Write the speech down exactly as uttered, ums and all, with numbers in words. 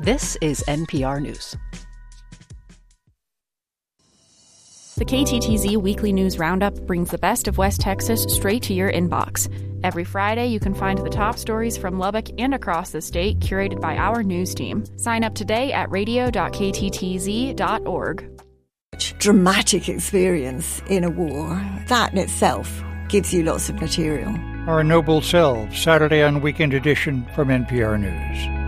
This is N P R News. The K T T Z Weekly News Roundup brings the best of West Texas straight to your inbox. Every Friday, you can find the top stories from Lubbock and across the state, curated by our news team. Sign up today at radio dot k t t z dot org. Dramatic experience in a war. That in itself gives you lots of material. Our Noble Selves, Saturday on Weekend Edition from N P R News.